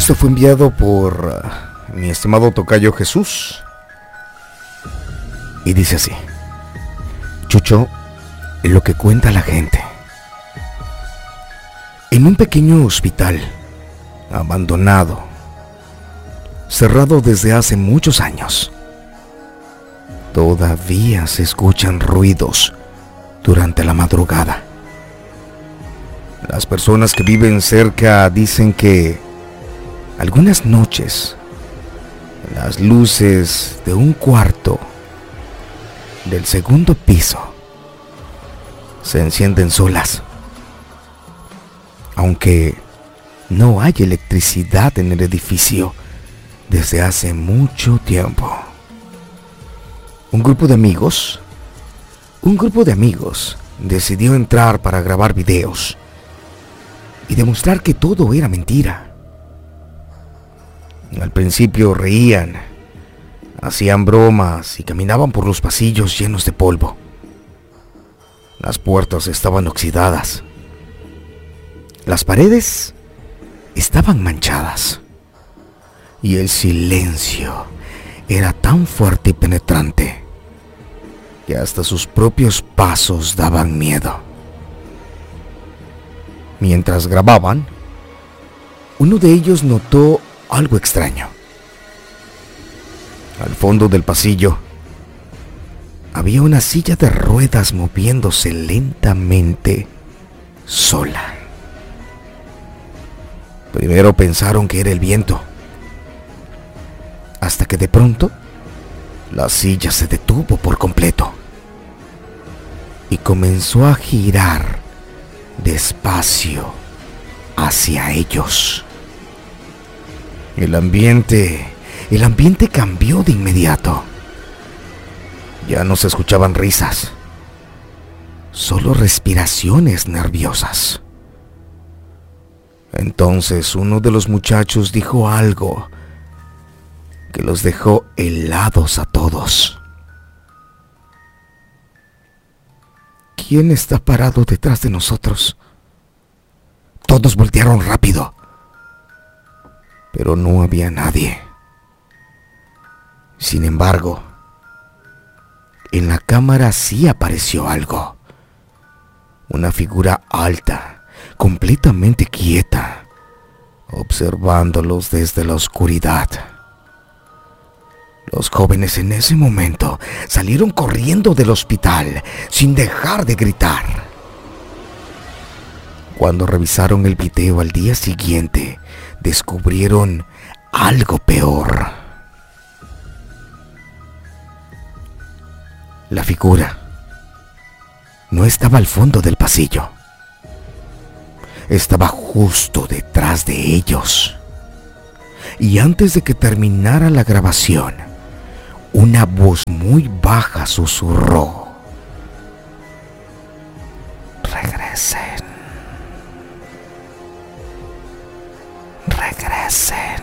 texto fue enviado por mi estimado tocayo Jesús. Y dice así: Chucho, lo que cuenta la gente. En un pequeño hospital, abandonado, cerrado desde hace muchos años, todavía se escuchan ruidos durante la madrugada. Las personas que viven cerca dicen que algunas noches las luces de un cuarto del segundo piso se encienden solas, aunque no hay electricidad en el edificio desde hace mucho tiempo. Un grupo de amigos decidió entrar para grabar videos y demostrar que todo era mentira. Al principio reían, hacían bromas y caminaban por los pasillos llenos de polvo. Las puertas estaban oxidadas. Las paredes estaban manchadas. Y el silencio era tan fuerte y penetrante que hasta sus propios pasos daban miedo. Mientras grababan, uno de ellos notó algo extraño. Al fondo del pasillo había una silla de ruedas moviéndose lentamente sola. Primero pensaron que era el viento, hasta que de pronto la silla se detuvo por completo y comenzó a girar despacio hacia ellos. El ambiente cambió de inmediato. Ya no se escuchaban risas, solo respiraciones nerviosas. Entonces uno de los muchachos dijo algo que los dejó helados a todos. ¿Quién está parado detrás de nosotros? Todos voltearon rápido, pero no había nadie. Sin embargo, en la cámara sí apareció algo. Una figura alta, completamente quieta, observándolos desde la oscuridad. Los jóvenes en ese momento salieron corriendo del hospital sin dejar de gritar. Cuando revisaron el video al día siguiente, descubrieron algo peor. La figura no estaba al fondo del pasillo. Estaba justo detrás de ellos. Y antes de que terminara la grabación, una voz muy baja susurró: regresen, regresen.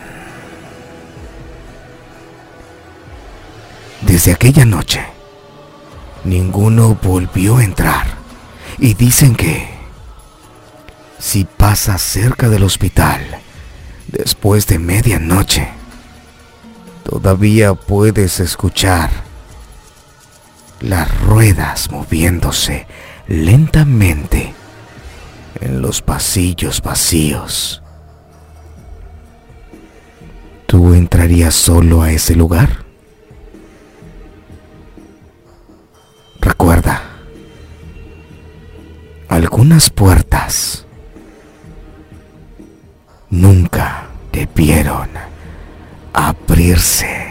Desde aquella noche, ninguno volvió a entrar, y dicen que si pasas cerca del hospital después de medianoche, todavía puedes escuchar las ruedas moviéndose lentamente en los pasillos vacíos. ¿Tú entrarías solo a ese lugar? Recuerda, algunas puertas nunca debieron abrirse.